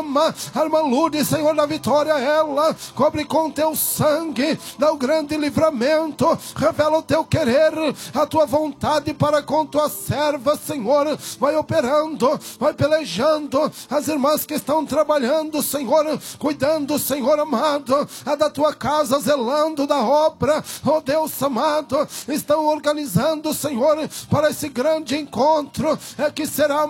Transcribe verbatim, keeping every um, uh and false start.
ama a irmã Lourdes, Senhor, da vitória, ela, cobre com teu sangue, dá o grande livramento, revela o teu querer, a tua vontade para com tua serva, Senhor, vai operando, vai pelejando, as irmãs que estão trabalhando, Senhor, cuidando, Senhor amado, a da tua casa, zelando da obra, oh Deus amado, estão organizando, Senhor, para esse grande encontro, é que será